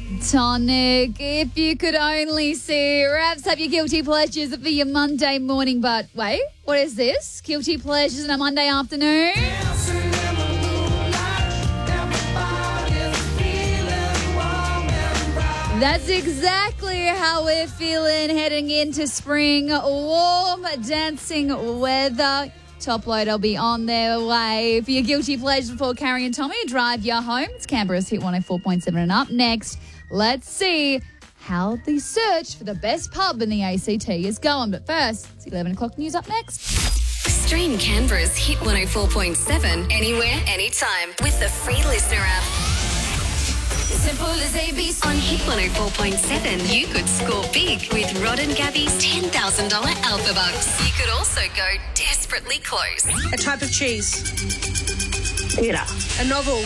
Tonic, if you could only see, wraps up your guilty pleasures for your Monday morning. But wait, what is this? Guilty pleasures on a Monday afternoon? That's exactly how we're feeling heading into spring. Warm, dancing weather. Top load will be on their way for your guilty pleasures before Carrie and Tommy drive you home. It's Canberra's Hit 104.7 and up next. Let's see how the search for the best pub in the ACT is going. But first, it's 11 o'clock news up next. Stream Canberra's Hit 104.7 anywhere, anytime with the free listener app. Simple as ABC. On Hit 104.7, you could score big with Rod and Gabby's $10,000 Alpha Bucks. You could also go desperately close. A type of cheese. Theatre. A novel.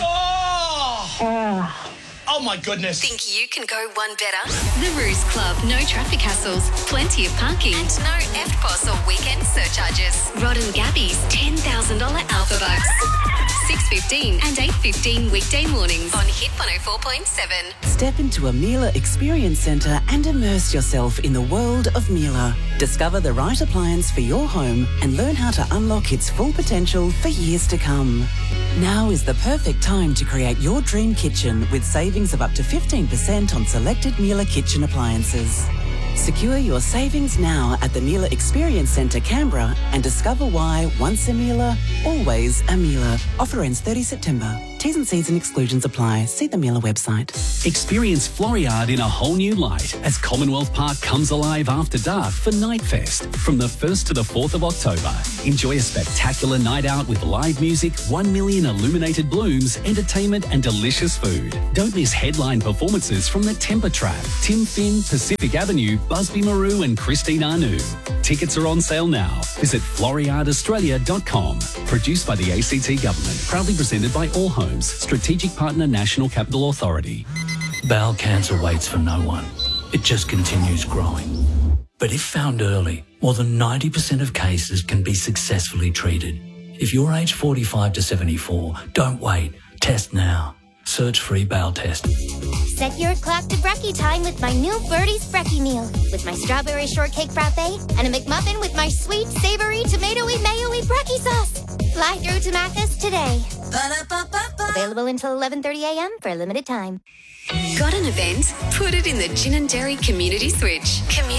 Oh my goodness. Think you can go one better? The Ruse Club. No traffic hassles, plenty of parking, and no EFTPOS or weekend surcharges. Rod and Gabby's $10,000 Alpha Bucks. 6:15 and 8:15 weekday mornings on Hit 104.7. Step into a Miele Experience Centre and immerse yourself in the world of Miele. Discover the right appliance for your home and learn how to unlock its full potential for years to come. Now is the perfect time to create your dream kitchen with savings of up to 15% on selected Miele kitchen appliances. Secure your savings now at the Miele Experience Centre Canberra and discover why once a Miele, always a Miele. Offer ends 30 September. T's and C's and exclusions apply. See the Miele website. Experience Floriade in a whole new light as Commonwealth Park comes alive after dark for Nightfest from the 1st to the 4th of October. Enjoy a spectacular night out with live music, 1 million illuminated blooms, entertainment and delicious food. Don't miss headline performances from the Temper Trap, Tim Finn, Pacific Avenue, Busby Maru and Christine Anu. Tickets are on sale now. Visit floriadeaustralia.com. Produced by the ACT Government. Proudly presented by All Homes. Strategic Partner National Capital Authority. Bowel cancer waits for no one. It just continues growing. But if found early, more than 90% of cases can be successfully treated. If you're aged 45 to 74, don't wait. Test now. Search free bowel test. Set your clock to brekkie time with my new Birdie's Brekkie meal. With my strawberry shortcake frappe and a McMuffin with my sweet, savoury, tomatoey, mayo-y brekkie sauce. Fly through to Mathis today. Available until 11:30 a.m. for a limited time. Got an event? Put it in the Gin and Dairy Community Switch.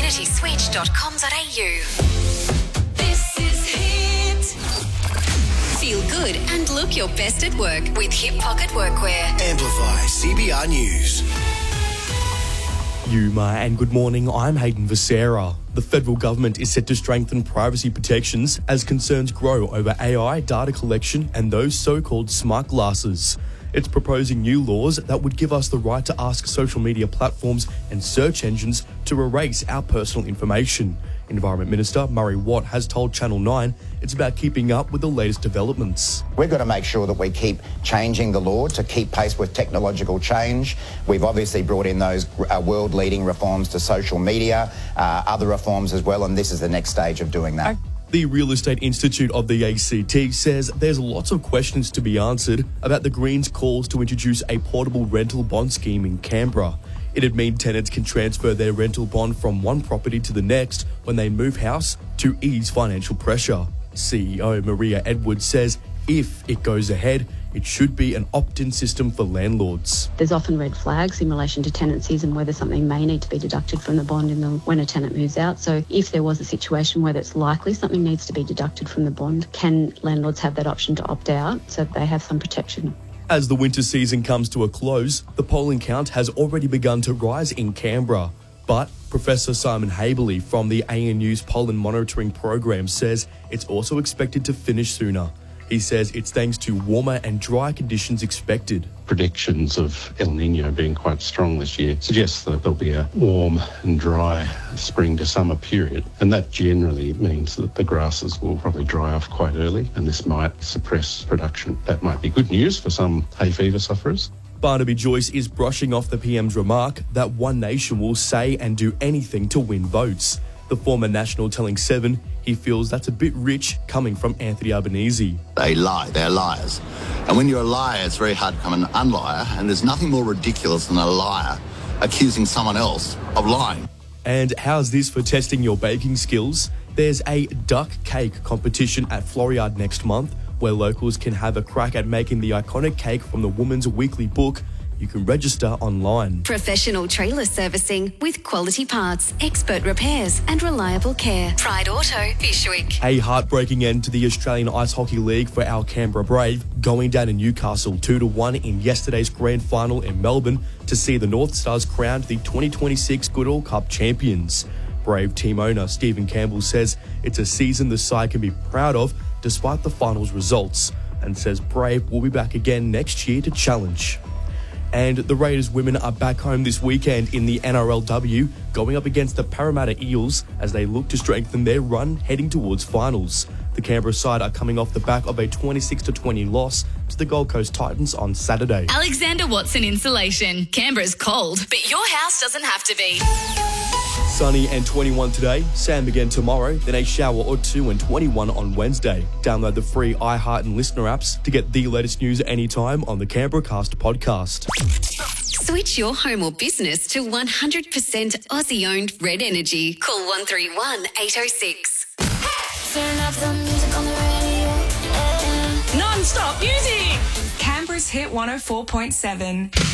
communityswitch.com.au. This is Hit. Feel good and look your best at work with Hip Pocket Workwear. Amplify CBR News. Yuma and good morning, I'm Hayden Visera. The federal government is set to strengthen privacy protections as concerns grow over AI data collection and those so-called smart glasses. It's proposing new laws that would give us the right to ask social media platforms and search engines to erase our personal information. Environment Minister Murray Watt has told Channel 9 it's about keeping up with the latest developments. We've got to make sure that we keep changing the law to keep pace with technological change. We've obviously brought in those world-leading reforms to social media, other reforms as well, and this is the next stage of doing that. The Real Estate Institute of the ACT says there's lots of questions to be answered about the Greens' calls to introduce a portable rental bond scheme in Canberra. It'd mean tenants can transfer their rental bond from one property to the next when they move house to ease financial pressure. CEO Maria Edwards says if it goes ahead, it should be an opt-in system for landlords. There's often red flags in relation to tenancies and whether something may need to be deducted from the bond when a tenant moves out. So if there was a situation where it's likely something needs to be deducted from the bond, can landlords have that option to opt out so that they have some protection? As the winter season comes to a close, the polling count has already begun to rise in Canberra. But Professor Simon Haberley from the ANU's pollen monitoring program says it's also expected to finish sooner. He says it's thanks to warmer and dry conditions expected. Predictions of El Nino being quite strong this year suggests that there'll be a warm and dry spring to summer period. And that generally means that the grasses will probably dry off quite early, and this might suppress production. That might be good news for some hay fever sufferers. Barnaby Joyce is brushing off the PM's remark that One Nation will say and do anything to win votes. The former National telling Seven he feels that's a bit rich coming from Anthony Albanese. They lie, they're liars. And when you're a liar, it's very hard to become an unliar, and there's nothing more ridiculous than a liar accusing someone else of lying. And how's this for testing your baking skills? There's a duck cake competition at Floriade next month, where locals can have a crack at making the iconic cake from the Woman's Weekly book. You can register online. Professional trailer servicing with quality parts, expert repairs and reliable care. Pride Auto, Fishwick. A heartbreaking end to the Australian Ice Hockey League for our Canberra Brave, going down in Newcastle 2-1 in yesterday's grand final in Melbourne to see the North Stars crowned the 2026 Goodall Cup champions. Brave team owner Stephen Campbell says it's a season the side can be proud of despite the finals results, and says Brave will be back again next year to challenge. And the Raiders women are back home this weekend in the NRLW, going up against the Parramatta Eels as they look to strengthen their run heading towards finals. The Canberra side are coming off the back of a 26-20 loss to the Gold Coast Titans on Saturday. Alexander Watson Insulation. Canberra's cold, but your house doesn't have to be. Sunny and 21 today, Sam again tomorrow, then a shower or two and 21 on Wednesday. Download the free iHeart and Listener apps to get the latest news anytime on the Canberra Cast podcast. Switch your home or business to 100% Aussie-owned Red Energy. Call 131 806. Turn up the music on the radio. Non-stop music. Canberra's Hit 104.7.